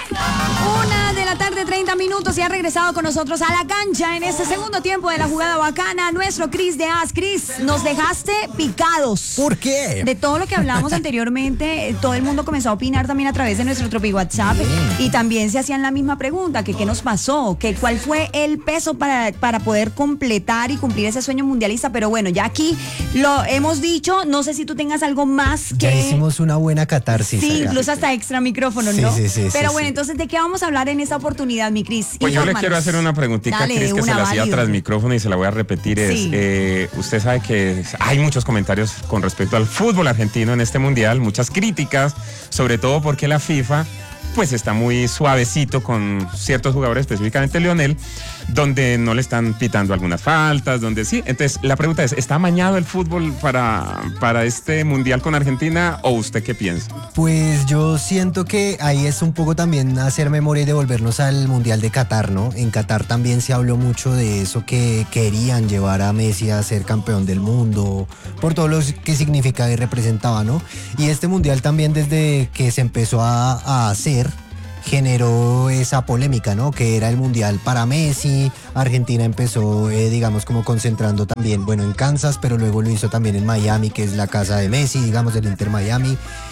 1:30 y ha regresado con nosotros a la cancha en este segundo tiempo de la jugada bacana. Nuestro Cris de As. Cris, nos dejaste picados. ¿Por qué? De todo lo que hablamos anteriormente, todo el mundo comenzó a opinar también a través de nuestro Tropi WhatsApp. Y también se hacían la misma pregunta, que qué nos pasó, que cuál fue el peso para poder completar y cumplir ese sueño mundialista. Pero bueno, ya aquí lo hemos dicho. No sé si tú tengas algo más que... Ya hicimos una buena catarsis. Sí, acá. incluso hasta extra micrófono, Sí, ¿no? sí, Pero sí, bueno, sí. entonces, ¿de qué vamos a hablar en esta oportunidad, mi Cris? Pues yo le quiero hacer una preguntita a Cris que se la hacía tras micrófono y se la voy a repetir. Sí. Usted sabe que hay muchos comentarios con respecto al fútbol argentino en este mundial, muchas críticas, sobre todo porque la FIFA pues está muy suavecito con ciertos jugadores, específicamente Lionel, donde no le están pitando algunas faltas, donde sí. Entonces, la pregunta es, ¿está amañado el fútbol para este mundial con Argentina o usted qué piensa? Pues yo siento que ahí es un poco también hacer memoria y devolvernos al Mundial de Qatar, ¿no? En Qatar también se habló mucho de eso, que querían llevar a Messi a ser campeón del mundo, por todo lo que significaba y representaba, ¿no? Y este Mundial también, desde que se empezó a hacer, generó esa polémica, ¿no? Que era el mundial para Messi. Argentina empezó, digamos, como concentrando también, bueno, en Kansas, pero luego lo hizo también en Miami, que es la casa de Messi, digamos, el Inter Miami.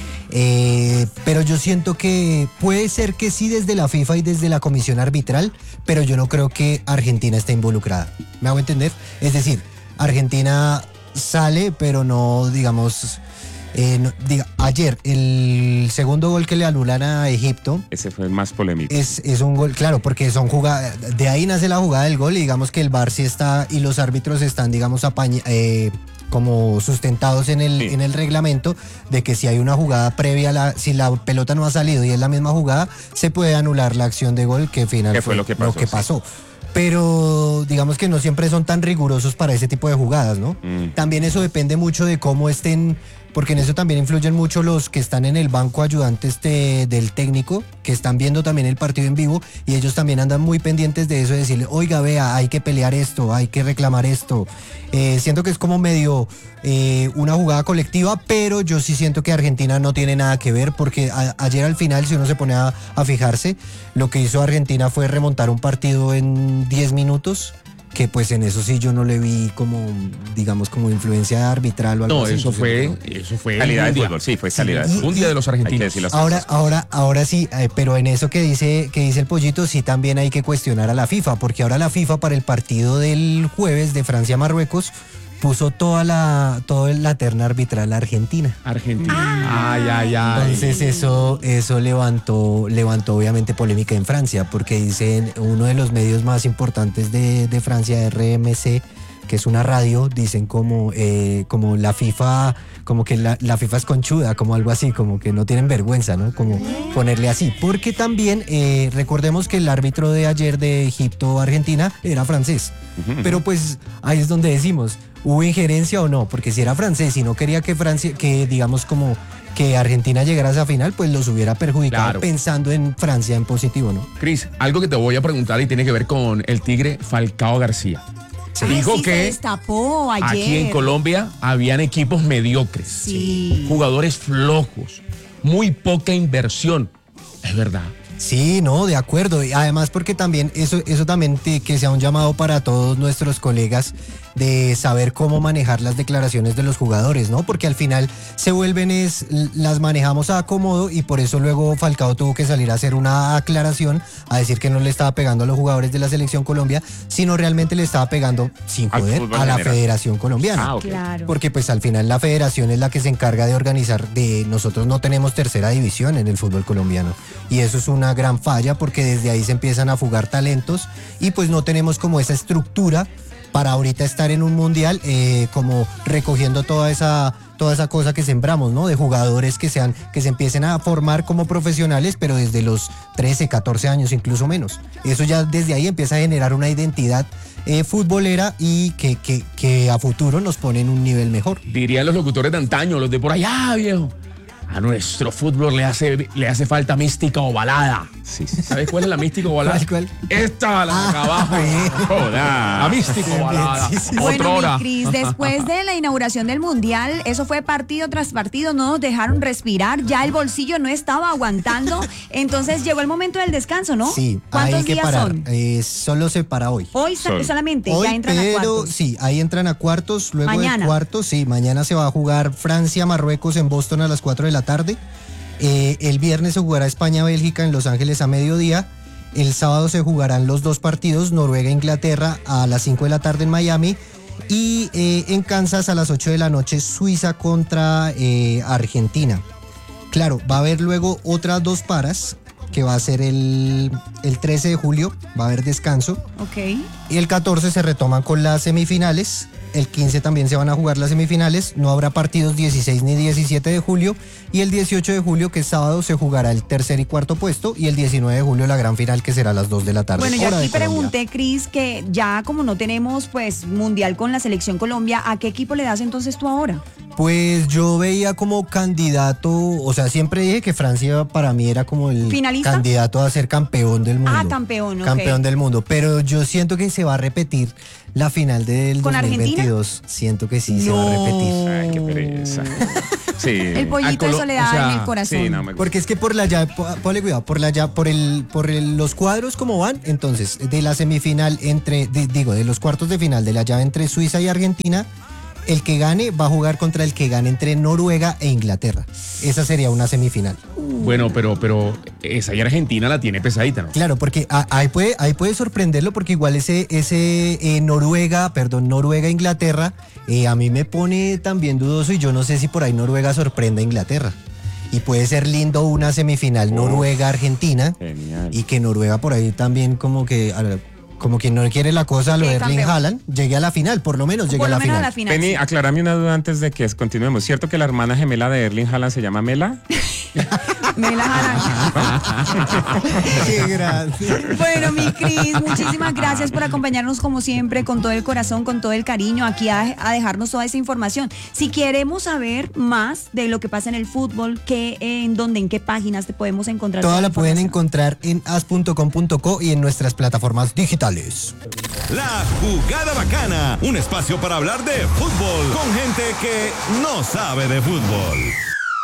Pero yo siento que puede ser que sí desde la FIFA y desde la comisión arbitral, pero yo no creo que Argentina esté involucrada. ¿Me hago entender? Es decir, Argentina sale, pero no, digamos... ayer, el segundo gol que le anulan a Egipto. Ese fue el más polémico. Es un gol, claro, porque son jugadas. De ahí nace la jugada del gol y digamos que el VAR sí está y los árbitros están, digamos, como sustentados en el reglamento de que si hay una jugada previa, si la pelota no ha salido y es la misma jugada, se puede anular la acción de gol que final fue lo que pasó. Pero digamos que no siempre son tan rigurosos para ese tipo de jugadas, ¿no? También eso depende mucho de cómo estén, porque en eso también influyen mucho los que están en el banco ayudantes del técnico, que están viendo también el partido en vivo, y ellos también andan muy pendientes de eso, de decirle, oiga, vea, hay que pelear esto, hay que reclamar esto. Siento que es como medio una jugada colectiva, pero yo sí siento que Argentina no tiene nada que ver, porque ayer al final, si uno se pone a fijarse, lo que hizo Argentina fue remontar un partido en 10 minutos, que pues en eso sí yo no le vi como, digamos, como influencia arbitral o algo así. Eso fue calidad de fútbol, sí, fue calidad. Un día de los argentinos. Ahora sí, pero en eso que dice el Pollito, sí también hay que cuestionar a la FIFA, porque ahora la FIFA para el partido del jueves de Francia-Marruecos puso toda la terna arbitral argentina. Ay. Entonces eso levantó obviamente polémica en Francia, porque dicen, uno de los medios más importantes de Francia, RMC, que es una radio, dicen como la FIFA, como que la FIFA es conchuda, como algo así, como que no tienen vergüenza, ¿no? Como ponerle así. Porque también recordemos que el árbitro de ayer de Egipto-Argentina era francés. Pero pues ahí es donde decimos, ¿hubo injerencia o no? Porque si era francés y no quería que digamos como que Argentina llegara a esa final, pues los hubiera perjudicado, claro, pensando en Francia en positivo, ¿no? Cris, algo que te voy a preguntar y tiene que ver con el Tigre Falcao García. Dijo que se destapó ayer. Aquí en Colombia habían equipos mediocres, jugadores flojos, muy poca inversión. Es verdad. Sí, no, de acuerdo. Y además porque también eso también que sea un llamado para todos nuestros colegas de saber cómo manejar las declaraciones de los jugadores, ¿no? Porque al final las manejamos a acomodo, y por eso luego Falcao tuvo que salir a hacer una aclaración, a decir que no le estaba pegando a los jugadores de la Selección Colombia, sino realmente le estaba pegando, sin joder, a la Federación Colombiana. Okay. Claro. Porque pues al final la federación es la que se encarga de organizar, nosotros no tenemos tercera división en el fútbol colombiano, y eso es una gran falla, porque desde ahí se empiezan a fugar talentos, y pues no tenemos como esa estructura para ahorita estar en un mundial, como recogiendo toda esa cosa que sembramos, ¿no? De jugadores que se empiecen a formar como profesionales, pero desde los 13, 14 años, incluso menos. Eso ya desde ahí empieza a generar una identidad futbolera, y que a futuro nos pone en un nivel mejor. Dirían los locutores de antaño, los de por allá, viejo. A nuestro fútbol le hace falta mística o balada. Sí. ¿Sabes cuál es la místico balada? ¿Cuál? Esta balada acá abajo. Joda. La místico balada. Sí, sí, sí. Otra Bueno, hora. mi Cris, después de la inauguración del Mundial, eso fue partido tras partido, no nos dejaron respirar, ya el bolsillo no estaba aguantando, entonces llegó el momento del descanso, ¿no? Sí, ¿Cuántos hay que días parar. son? Solo se para hoy. Hoy solamente, ya entran a cuartos. Sí, ahí entran a cuartos, luego Mañana. de cuartos, sí, mañana se va a jugar Francia-Marruecos en Boston a las 4 de la tarde. El viernes se jugará España-Bélgica en Los Ángeles a mediodía. El sábado se jugarán los dos partidos, Noruega-Inglaterra a las 5 de la tarde en Miami. Y en Kansas a las 8 de la noche, Suiza contra Argentina. Claro, va a haber luego otras dos paras, que va a ser el 13 de julio, va a haber descanso. Ok. Y el 14 se retoman con las semifinales. El 15 también se van a jugar las semifinales. No habrá partidos 16 ni 17 de julio. Y el 18 de julio, que es sábado, se jugará el tercer y cuarto puesto. Y el 19 de julio la gran final, que será a las 2 de la tarde. Bueno, yo hora aquí de Colombia. pregunté, Cris, que ya como no tenemos pues Mundial con la selección Colombia, ¿a qué equipo le das entonces tú ahora? Pues yo veía como candidato, o sea, siempre dije que Francia para mí era como el ¿Finalista? candidato a ser campeón del mundo. Ah, campeón, ok. Campeón del mundo, pero yo siento que se va a repetir la final del ¿Con 2022. Siento que sí, se va a repetir. Ay, qué pereza. Sí. El pollito de soledad o sea, en el corazón. Sí, no me gusta. Porque es que por la llave, ponle cuidado, los cuadros como van, entonces, de la semifinal de los cuartos de final de la llave entre Suiza y Argentina, el que gane va a jugar contra el que gane entre Noruega e Inglaterra. Esa sería una semifinal. Bueno, pero esa y Argentina la tiene pesadita, ¿no? Claro, porque ahí puede sorprenderlo, porque igual ese Noruega-Inglaterra a mí me pone también dudoso, y yo no sé si por ahí Noruega sorprenda a Inglaterra. Y puede ser lindo una semifinal Noruega-Argentina. Genial. Y que Noruega por ahí también como que no quiere la cosa, lo de Que Erling campeón. Haaland, llegue a la final, por lo menos llegue Por a lo la menos final. a la final. Penny, sí. aclarame una duda antes de que continuemos. ¿Cierto que la hermana gemela de Erling Haaland se llama Mela? Me la jalan. Qué grande. Bueno, mi Cris, muchísimas gracias por acompañarnos como siempre, con todo el corazón, con todo el cariño, aquí a dejarnos toda esa información. Si queremos saber más de lo que pasa en el fútbol, en qué páginas te podemos encontrar. Toda la pueden información? encontrar en as.com.co y en nuestras plataformas digitales. La Jugada Bacana, un espacio para hablar de fútbol con gente que no sabe de fútbol.